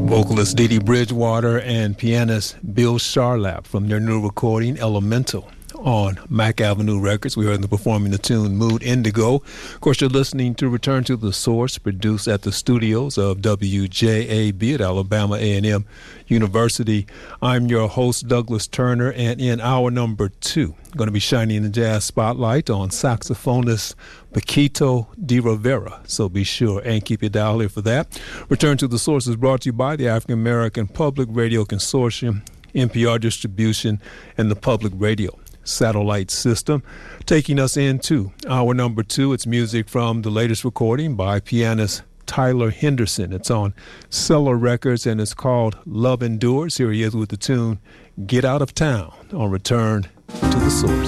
Vocalist Dee Dee Bridgewater and pianist Bill Charlap from their new recording, Elemental, on Mack Avenue Records. We heard them performing the tune Mood Indigo. Of course, you're listening to Return to the Source, produced at the studios of WJAB at Alabama A&M University. I'm your host, Douglas Turner, and in hour number 2, I'm going to be shining the jazz spotlight on saxophonist Paquito D'Rivera. So be sure and keep your dial here for that. Return to the Source is brought to you by the African American Public Radio Consortium, NPR Distribution, and the Public Radio Satellite System. Taking us into hour number 2, it's music from the latest recording by pianist Tyler Henderson. It's on Cellar Records and it's called Love Endures. Here he is with the tune Get Out of Town on Return to the Source.